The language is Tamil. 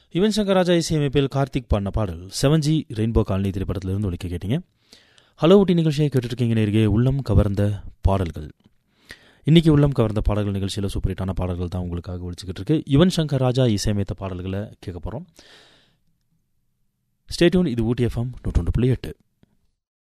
யுவன் சங்கர் ராஜா இசையமைப்பில் கார்த்திக் பாடின பாடல் 7G ரெயின்போ காலனி திரைப்படத்திலிருந்து ஒலிக்க கேட்டீங்க. ஹலோ ஊட்டி நிகழ்ச்சியை கேட்டுட்ருக்கீங்க நேர்களே. உள்ளம் கவர்ந்த பாடல்கள். இன்றைக்கி உள்ளம் கவர்ந்த பாடல்கள் நிகழ்ச்சியில் சூப்பர் ஹிட்டான பாடல்கள் தான் உங்களுக்காக ஒழிச்சிக்கிட்டு இருக்கு. யுவன் சங்கர் ராஜா இசையமைத்த பாடல்களை கேட்க போகிறோம். Stay tune. இது ஊட்டி FM 102.8.